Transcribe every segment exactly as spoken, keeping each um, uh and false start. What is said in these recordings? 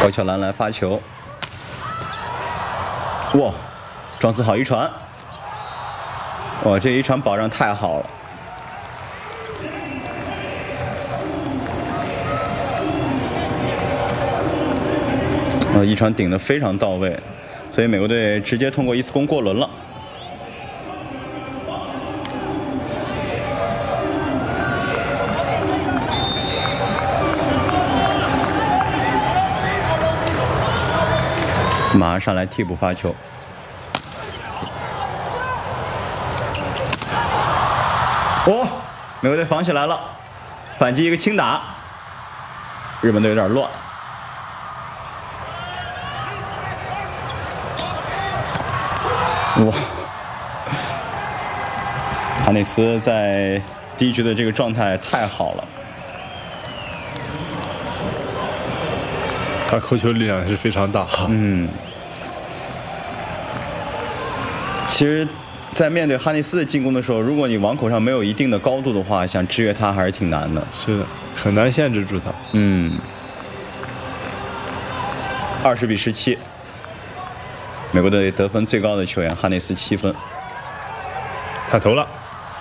高桥蓝来发球，哇，庄司好一传，哇，这一传保障太好了。呃，一传顶得非常到位，所以美国队直接通过伊斯宫过轮了。马上上来替补发球，哦，美国队防起来了，反击一个轻打，日本队有点乱。哇，哈内斯在第一局的这个状态太好了， 他扣球力量也是非常大。 嗯，其实，在面对哈内斯的进攻的时候，如果你网口上没有一定的高度的话，想制约他还是挺难的。 是的，很难限制住他。 嗯，二十比十七。美国队得分最高的球员哈内斯七分， 他投了。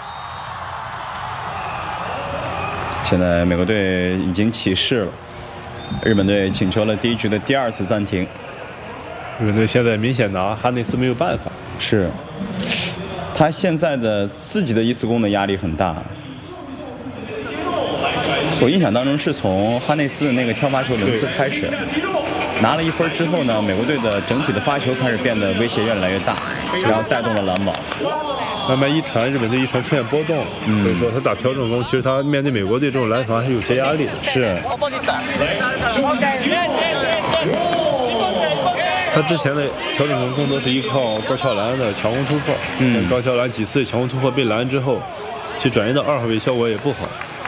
现在美国队已经起势了，日本队请求了第一局的第二次暂停。 日本队现在明显拿哈内斯没有办法， 是，他现在的自己的一次攻的压力很大。我印象当中是从哈内斯的那个挑发球轮次开始。拿了一分之后呢，美国队的整体的发球开始变得威胁越来越大，然后带动了篮网。 慢慢一传，日本队一传出现波动，嗯、所以说他打调整攻，其实他面对美国队这种拦防还是有些压力的。 是。 他之前的调整攻更多是依靠高桥蓝的强攻突破，嗯，高桥蓝几次强攻突破被拦之后，去转移到二号位效果也不好。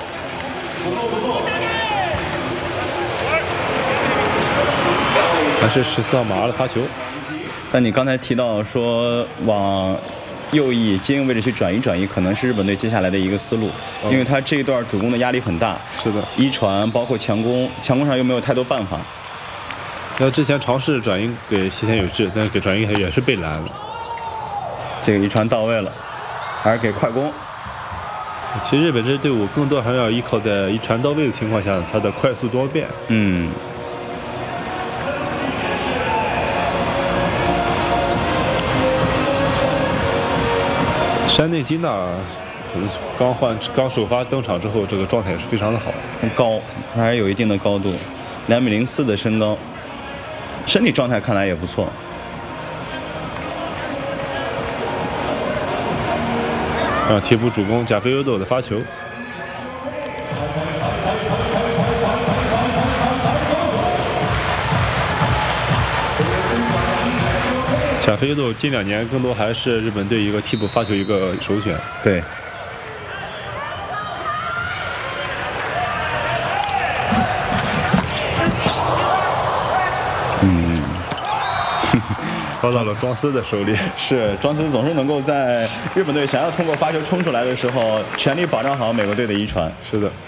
还是十四号马拉的发球， 但你刚才提到说往右翼接应位置去转移转移，可能是日本队接下来的一个思路，嗯、因为他这一段主攻的压力很大。 是的， 一传包括强攻，强攻上又没有太多办法。 那之前尝试转移给西田有志，但是给转移也是被拦了。 这个一传到位了，还是给快攻。 其实日本这支队伍更多还要依靠在一传到位的情况下，他的快速多变。 嗯。 山内金娜刚换刚首发登场之后，这个状态也是非常的好， 很高，还是有一定的高度，两米零四的身高，身体状态看来也不错。 啊，替补主攻贾菲欧斗的发球。贾菲斗近两年更多还是日本队一个替补发球一个首选。 对。嗯， 抛到了庄司的手里。 是，庄司总是能够在日本队想要通过发球冲出来的时候，全力保障好美国队的一传。 是的。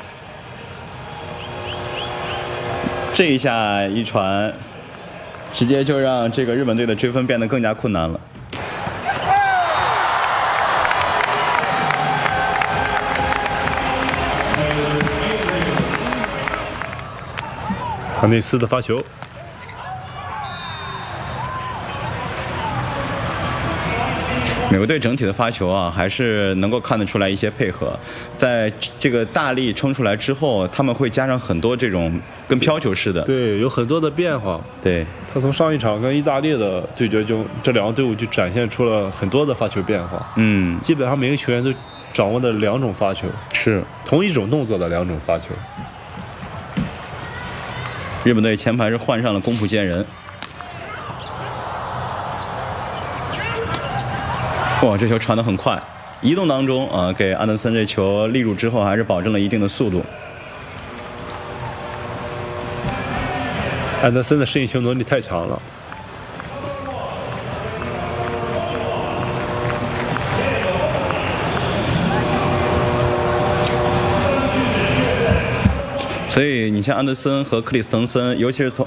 这一下一传。直接就让这个日本队的追分变得更加困难了。 哈内斯的发球， 美国队整体的发球啊，还是能够看得出来一些配合。在这个大力冲出来之后，他们会加上很多这种跟飘球似的， 对，有很多的变化。 对， 他从上一场跟意大利的对决中，这两个队伍就展现出了很多的发球变化。 嗯， 基本上每个球员都掌握的两种发球， 是同一种动作的两种发球。 日本队前排是换上了宫浦健人。哇，这球传得很快，移动当中啊，给安德森这球立住之后，还是保证了一定的速度。 安德森的适应球能力太强了。 所以你像安德森和克里斯滕森，尤其是从